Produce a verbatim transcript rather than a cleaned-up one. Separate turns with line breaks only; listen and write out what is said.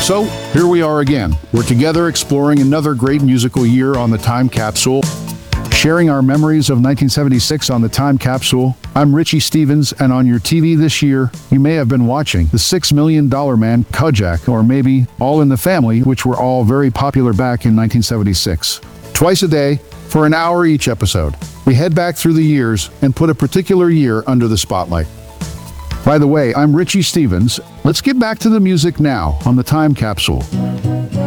So, here we are again. We're together exploring another great musical year on the Time Capsule, sharing our memories of nineteen seventy-six on the Time Capsule. I'm Richie Stevens, and on your T V this year, you may have been watching The Six Million Dollar Man, Kojak, or maybe All in the Family, which were all very popular back in nineteen seventy-six. Twice a day, for an hour each episode, we head back through the years and put a particular year under the spotlight. By the way, I'm Richie Stevens. Let's get back to the music now on the Time Capsule.